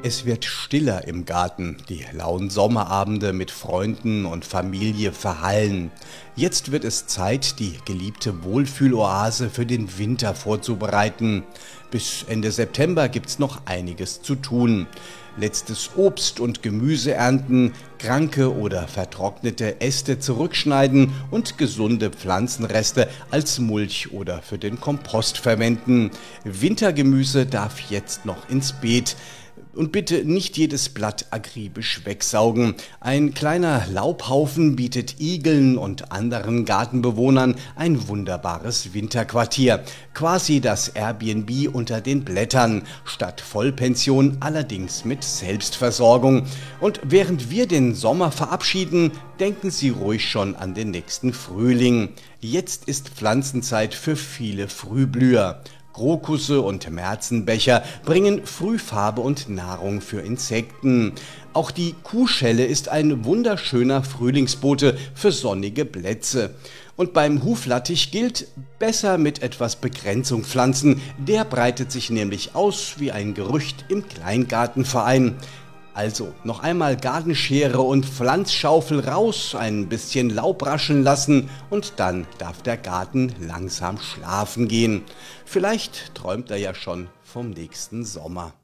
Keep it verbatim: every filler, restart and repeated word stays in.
Es wird stiller im Garten, die lauen Sommerabende mit Freunden und Familie verhallen. Jetzt wird es Zeit, die geliebte Wohlfühloase für den Winter vorzubereiten. Bis Ende September gibt's noch einiges zu tun. Letztes Obst und Gemüse ernten, kranke oder vertrocknete Äste zurückschneiden und gesunde Pflanzenreste als Mulch oder für den Kompost verwenden. Wintergemüse darf jetzt noch ins Beet. Und bitte nicht jedes Blatt akribisch wegsaugen. Ein kleiner Laubhaufen bietet Igeln und anderen Gartenbewohnern ein wunderbares Winterquartier. Quasi das Airbnb unter den Blättern, statt Vollpension allerdings mit Selbstversorgung. Und während wir den Sommer verabschieden, denken Sie ruhig schon an den nächsten Frühling. Jetzt ist Pflanzenzeit für viele Frühblüher. Krokusse und Märzenbecher bringen Frühfarbe und Nahrung für Insekten. Auch die Kuhschelle ist ein wunderschöner Frühlingsbote für sonnige Plätze. Und beim Huflattich gilt, besser mit etwas Begrenzung pflanzen. Der breitet sich nämlich aus wie ein Gerücht im Kleingartenverein. Also noch einmal Gartenschere und Pflanzschaufel raus, ein bisschen Laub rascheln lassen und dann darf der Garten langsam schlafen gehen. Vielleicht träumt er ja schon vom nächsten Sommer.